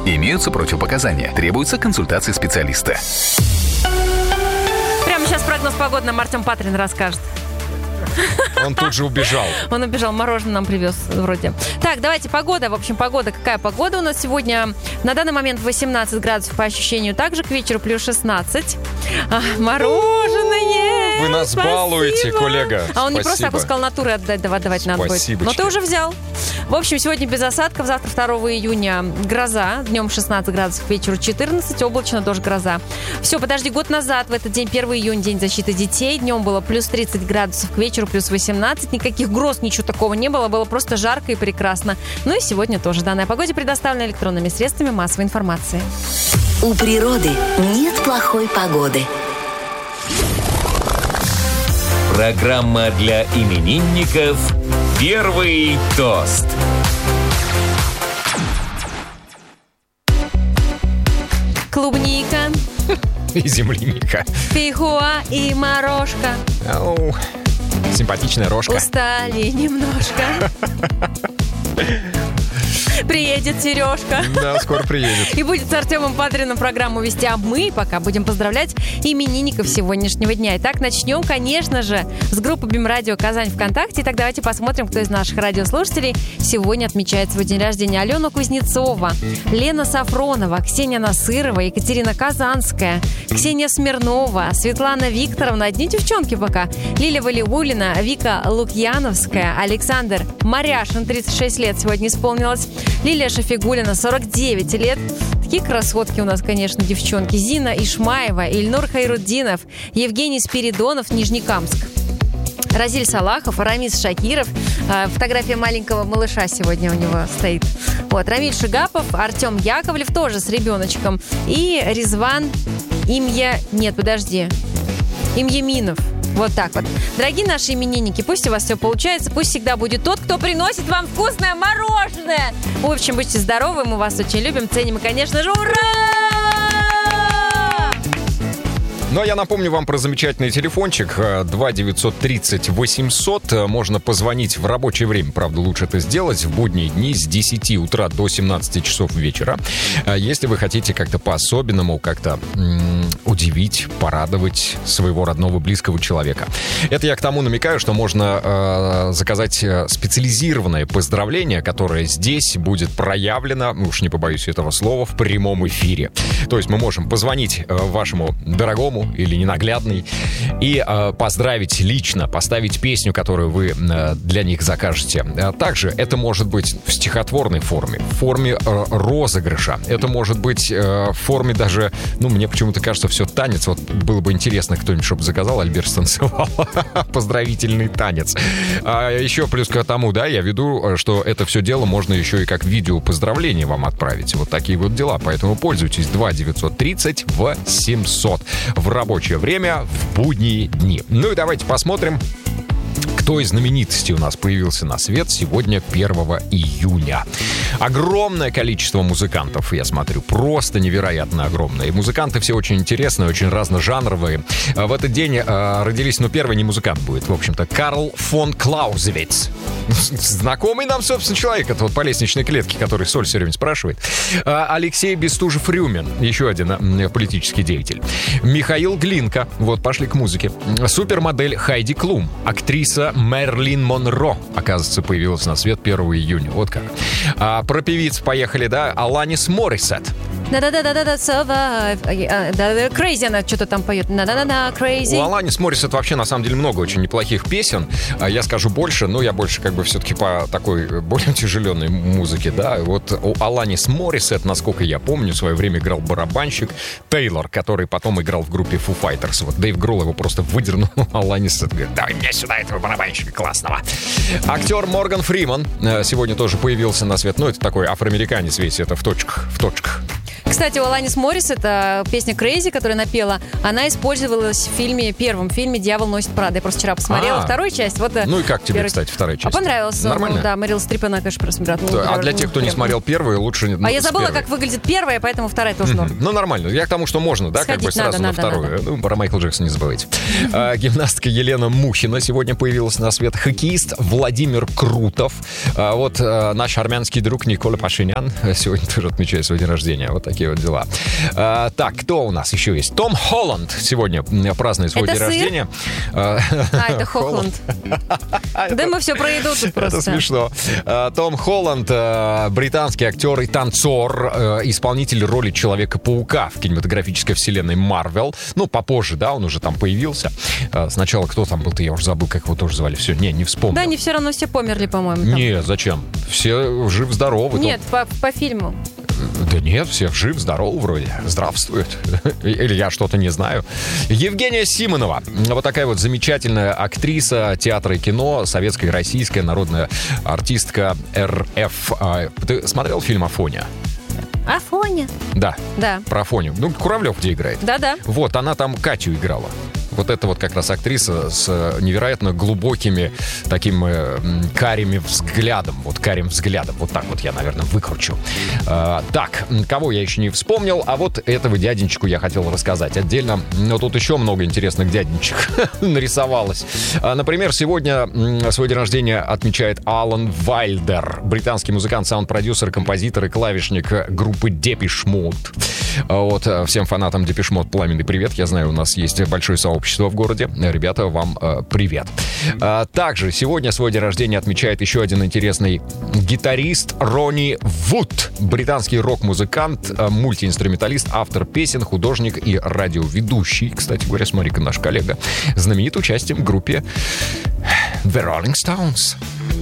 Имеются противопоказания. Требуется консультация специалиста. Прямо сейчас прогноз погоды нам Артем Патрин расскажет. Он тут же убежал. Он убежал, мороженое нам привез вроде. Так, давайте погода. В общем, погода. Какая погода у нас сегодня? На данный момент 18 градусов по ощущению. Также к вечеру плюс 16. Мороженое! Вы нас балуете, коллега. А он не просто так, он сказал, натуры отдавать надо будет. Но ты уже взял. В общем, сегодня без осадков. Завтра 2 июня гроза. Днем 16 градусов, к вечеру 14. Облачно, тоже гроза. Все, подожди, год назад в этот день, 1 июня, День защиты детей. Днем было плюс 30 градусов, к вечеру плюс 18. Никаких гроз, ничего такого не было. Было просто жарко и прекрасно. Ну и сегодня тоже. Данная погода предоставлена электронными средствами массовой информации. У природы нет плохой погоды. Программа для именинников «Первый тост». Клубника. И земляника. Фейхоа и морожка. Ау, симпатичная рожка. Устали немножко. Приедет Сережка. Да, скоро приедет. И будет с Артемом Патрином программу вести. А мы пока будем поздравлять именинников сегодняшнего дня. Итак, начнем, конечно же, с группы БИМ-радио Казань ВКонтакте. Итак, давайте посмотрим, кто из наших радиослушателей сегодня отмечает свой день рождения. Алена Кузнецова, Лена Сафронова, Ксения Насырова, Екатерина Казанская, Ксения Смирнова, Светлана Викторовна. Одни девчонки пока. Лилия Валиулина, Вика Лукьяновская, Александр Маряшин, 36 лет сегодня исполнилось. Лилия Шафигулина, 49 лет. Такие красотки у нас, конечно, девчонки. Зина Ишмаева, Ильнур Хайруддинов, Евгений Спиридонов, Нижнекамск. Разиль Салахов, Рамис Шакиров. Фотография маленького малыша сегодня у него стоит. Вот. Рамиль Шигапов, Артем Яковлев, тоже с ребеночком. И Ризван Имьяминов. Вот так вот. Дорогие наши именинники, пусть у вас все получается, пусть всегда будет тот, кто приносит вам вкусное мороженое. В общем, будьте здоровы, мы вас очень любим, ценим и, конечно же, ура! Ну, а я напомню вам про замечательный телефончик 2-930-800. Можно позвонить в рабочее время. Правда, лучше это сделать в будние дни с 10 утра до 17 часов вечера. Если вы хотите как-то по-особенному, как-то удивить, порадовать своего родного, близкого человека. Это я к тому намекаю, что можно заказать специализированное поздравление, которое здесь будет проявлено, уж не побоюсь этого слова, в прямом эфире. То есть мы можем позвонить вашему дорогому или ненаглядный и поздравить лично, поставить песню, которую вы для них закажете. Также это может быть в стихотворной форме, в форме розыгрыша. Это может быть в форме даже, мне почему-то кажется, все танец. Вот было бы интересно, кто-нибудь, чтобы заказал, Альберт станцевал поздравительный танец. А еще плюс к тому, да, я веду, что это все дело можно еще и как видео поздравления вам отправить. Вот такие вот дела. Поэтому пользуйтесь 2-930-800 в рабочее время в будние дни. Ну и давайте посмотрим, кто из знаменитостей у нас появился на свет сегодня, 1 июня. Огромное количество музыкантов, я смотрю, просто невероятно огромное. И музыканты все очень интересные, очень разножанровые. В этот день родились, первый не музыкант будет, в общем-то, Карл фон Клаузевиц. Знакомый нам, собственно, человек, это вот по лестничной клетке, который соль все время спрашивает. Алексей Бестужев-Рюмин, еще один политический деятель. Михаил Глинка, вот пошли к музыке. Супермодель Хайди Клум, актриса Мерлин Монро, оказывается, появилась на свет 1 июня. Вот как. Про певиц поехали, да? Аланис Моррисет. Да-да-да-да-да, survive. Crazy она что-то там поет. Да-да-да, crazy. У Аланис Моррисет вообще, на самом деле, много очень неплохих песен. Я скажу больше, но я больше как бы все-таки по такой более тяжеленной музыке, да. Вот у Аланис Моррисет, насколько я помню, в свое время играл барабанщик Тейлор, который потом играл в группе Foo Fighters. Вот Дэйв Гролл его просто выдернул. Аланис говорит: давай мне сюда этого барабанщика классного. Актер Морган Фриман сегодня тоже появился на свет. Это такой афроамериканец весь, это в точках. Кстати, у Аланис Моррис эта песня «Crazy», которую напела, она использовалась в первом фильме «Дьявол носит Прада». Я просто вчера посмотрела вторую часть. Вот, ну и как тебе, кстати, вторая часть? Понравилась. Нормально? Да, Мэрил Стрип, она, конечно, просмотрела. А для тех, кто не смотрел первую, лучше... я забыла, как выглядит первая, поэтому вторая тоже норм. Ну, нормально. Я к тому, что можно, да, как бы сразу на вторую. Ну, про Майкла Джексона не забывайте. Гимнастка Елена Мухина сегодня появилась на свет. Хоккеист Владимир Крутов. Вот наш армянский друг Никола Пашинян сегодня тоже отмечает свой день рождения. Вот такие вот дела. Так, кто у нас еще есть? Том Холланд сегодня празднует свой день рождения. Это Хокланд. Да мы все про еду тут просто. Это смешно. Том Холланд, британский актер и танцор, исполнитель роли Человека-паука в кинематографической вселенной Марвел. Ну, попозже, да, он уже там появился. Сначала кто там был-то, я уже забыл, как его тоже звали. Все, не вспомнил. Да, они все равно все померли, по-моему. Там. Не, зачем? Все жив-здоровы. Нет, по фильму. Да нет, все жив-здоров вроде. Здравствуют. Или я что-то не знаю. Евгения Симонова. Вот такая вот замечательная актриса театра и кино, советская и российская народная артистка РФ. Ты смотрел фильм «Афоня»? Афоня? Да. Да. Про Афоню. Ну, Куравлев где играет? Да-да. Вот, она там Катю играла. Вот это вот как раз актриса с невероятно глубокими таким карим взглядом. Вот карим взглядом. Вот так вот я, наверное, выкручу. Так, кого я еще не вспомнил, а вот этого дяденечку я хотел рассказать отдельно. Но тут еще много интересных дяденечек нарисовалось. Например, сегодня свой день рождения отмечает Алан Вайлдер, британский музыкант, саунд-продюсер, композитор и клавишник группы Depeche Mode. Вот, всем фанатам Depeche Mode пламенный привет. Я знаю, у нас есть большое сообщество в городе. Ребята, вам привет. Также сегодня свой день рождения отмечает еще один интересный гитарист Ронни Вуд. Британский рок-музыкант, мультиинструменталист, автор песен, художник и радиоведущий. Кстати говоря, смотри-ка, наш коллега знаменит участием в группе The Rolling Stones.